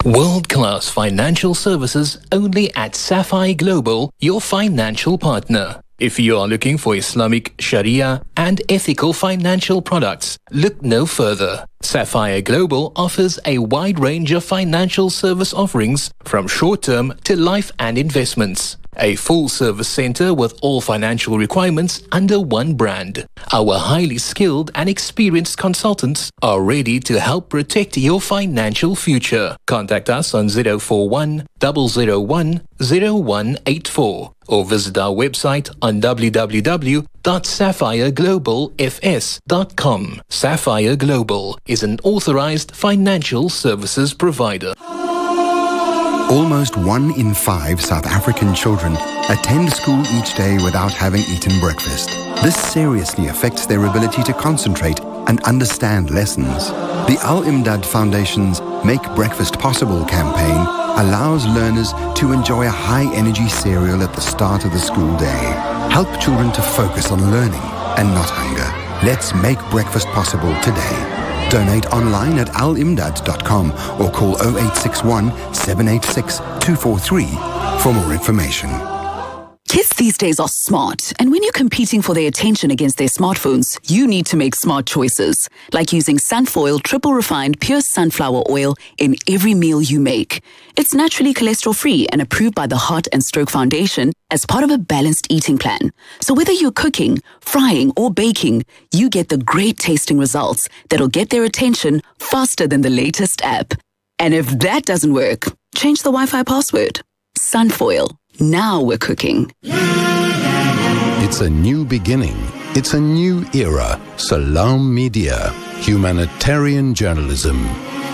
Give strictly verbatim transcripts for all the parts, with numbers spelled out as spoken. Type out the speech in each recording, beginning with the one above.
World-class financial services only at Sapphire Global, your financial partner. If you are looking for Islamic, Sharia and ethical financial products, look no further. Sapphire Global offers a wide range of financial service offerings from short-term to life and investments. A full-service center with all financial requirements under one brand. Our highly skilled and experienced consultants are ready to help protect your financial future. Contact us on zero four one, zero zero one, zero one eight four or visit our website on w w w dot sapphire global f s dot com. Sapphire Global is an authorized financial services provider. Almost one in five South African children attend school each day without having eaten breakfast. This seriously affects their ability to concentrate and understand lessons. The Al-Imdad Foundation's Make Breakfast Possible campaign allows learners to enjoy a high-energy cereal at the start of the school day. Help children to focus on learning and not hunger. Let's make breakfast possible today. Donate online at al imdad dot com or call zero eight six one, seven eight six, two four three for more information. Kids these days are smart, and when you're competing for their attention against their smartphones, you need to make smart choices, like using Sunfoil triple refined pure sunflower oil in every meal you make. It's naturally cholesterol-free and approved by the Heart and Stroke Foundation as part of a balanced eating plan. So whether you're cooking, frying, or baking, you get the great tasting results that'll get their attention faster than the latest app. And if that doesn't work, change the Wi-Fi password. Sunfoil. Now we're cooking. It's a new beginning. It's a new era. Salam Media. Humanitarian journalism.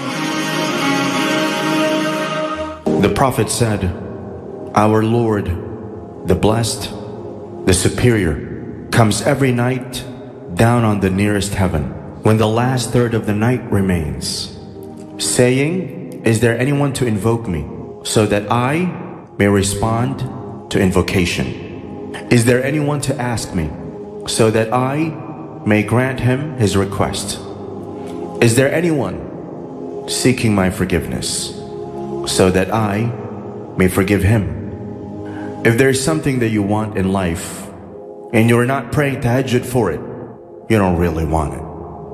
The Prophet said, "Our Lord, the Blessed, the Superior, comes every night down on the nearest heaven when the last third of the night remains, saying, 'Is there anyone to invoke me, so that I may respond to invocation? Is there anyone to ask me, so that I may grant him his request? Is there anyone seeking my forgiveness, so that I may forgive him?' If there's something that you want in life, and you're not praying tahajjud for it, you don't really want it."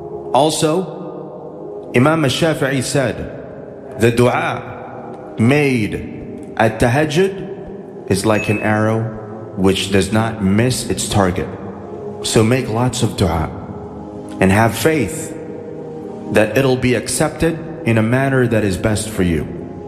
Also, Imam al-Shafi'i said, "The dua made at tahajjud is like an arrow which does not miss its target." So make lots of dua and have faith that it'll be accepted in a manner that is best for you.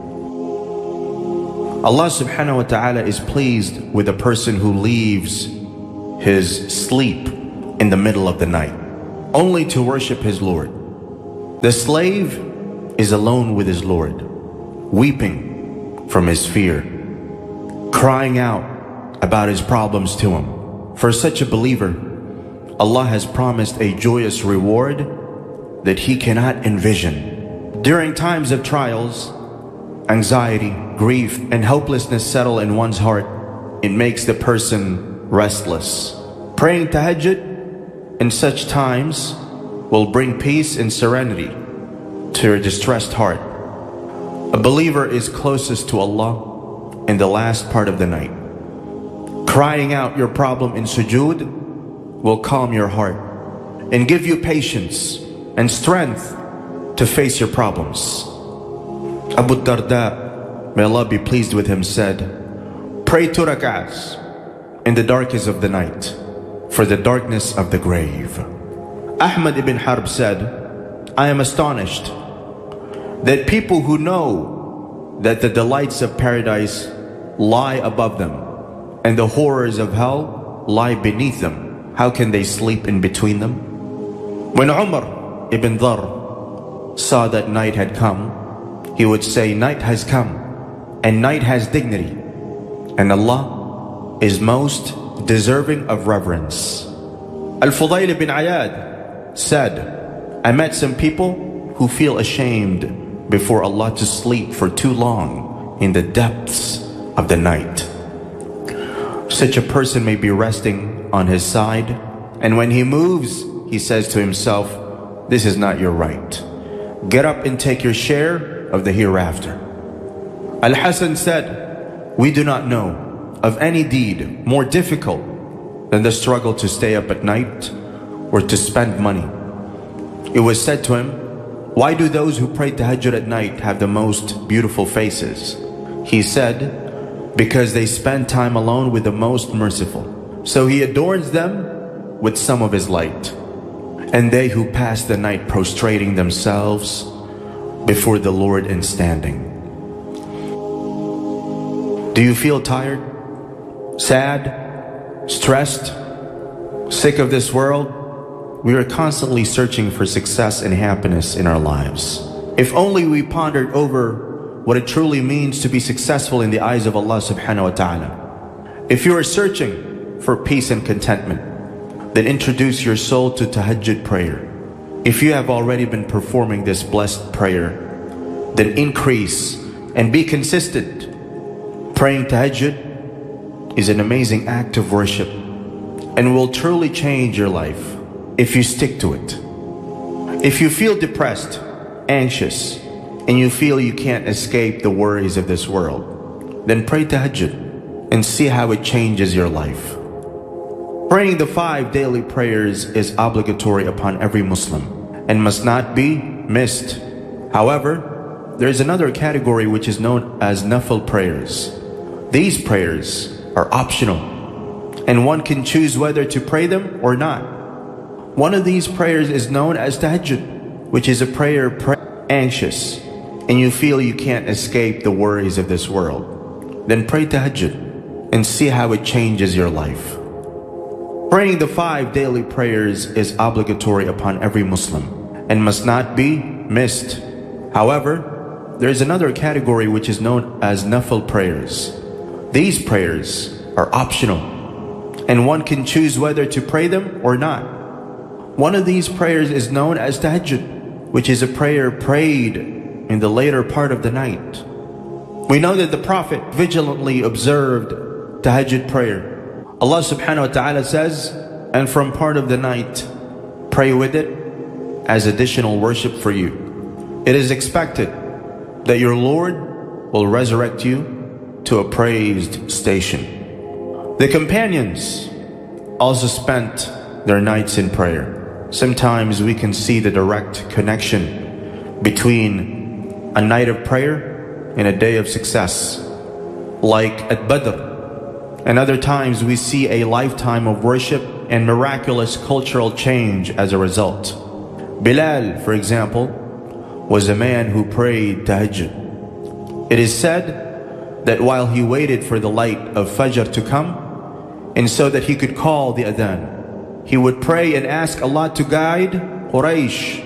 Allah subhanahu wa ta'ala is pleased with a person who leaves his sleep in the middle of the night only to worship his Lord. The slave is alone with his Lord, weeping from his fear, crying out about his problems to him. For such a believer, Allah has promised a joyous reward that he cannot envision. During times of trials, anxiety, grief, and helplessness settle in one's heart. It makes the person restless. Praying tahajjud in such times will bring peace and serenity to your distressed heart. A believer is closest to Allah in the last part of the night. Crying out your problem in sujood will calm your heart and give you patience and strength to face your problems. Abu Darda, may Allah be pleased with him, said, "Pray two rak'ahs in the darkest of the night for the darkness of the grave." Ahmad ibn Harb said, "I am astonished that people who know that the delights of paradise lie above them and the horrors of hell lie beneath them, how can they sleep in between them?" When Umar ibn Dhar saw that night had come, he would say, "Night has come, and night has dignity, and Allah is most deserving of reverence." Al-Fudayl ibn Ayad said, "I met some people who feel ashamed before Allah to sleep for too long in the depths of the night." Such a person may be resting on his side, and when he moves, he says to himself, "This is not your right. Get up and take your share of the hereafter." Al-Hasan said, we do not know of any deed more difficult than the struggle to stay up at night or to spend money. It was said to him, why do those who pray tahajjud at night have the most beautiful faces? He said, because they spend time alone with the most merciful. So he adorns them with some of his light. And they who pass the night prostrating themselves before the Lord and standing. Do you feel tired, sad, stressed, sick of this world? We are constantly searching for success and happiness in our lives. If only we pondered over what it truly means to be successful in the eyes of Allah subhanahu wa ta'ala. If you are searching for peace and contentment, then introduce your soul to tahajjud prayer. If you have already been performing this blessed prayer, then increase and be consistent. Praying tahajjud is an amazing act of worship and will truly change your life if you stick to it. If you feel depressed, anxious, and you feel you can't escape the worries of this world, then pray tahajjud and see how it changes your life. Praying the five daily prayers is obligatory upon every Muslim and must not be missed. However, there is another category which is known as nafil prayers. These prayers are optional, and one can choose whether to pray them or not. One of these prayers is known as tahajjud, which is a prayer pray anxious and you feel you can't escape the worries of this world. Then pray tahajjud and see how it changes your life. Praying the five daily prayers is obligatory upon every Muslim and must not be missed. However, there is another category which is known as nafil prayers. These prayers are optional, and one can choose whether to pray them or not. One of these prayers is known as tahajjud, which is a prayer prayed in the later part of the night. We know that the Prophet vigilantly observed tahajjud prayer. Allah subhanahu wa ta'ala says, and from part of the night, pray with it as additional worship for you. It is expected that your Lord will resurrect you to a praised station. The companions also spent their nights in prayer. Sometimes we can see the direct connection between a night of prayer and a day of success, like at Badr. And other times we see a lifetime of worship and miraculous cultural change as a result. Bilal, for example, was a man who prayed tahajjud. It is said that while he waited for the light of Fajr to come, and so that he could call the adhan, he would pray and ask Allah to guide Quraysh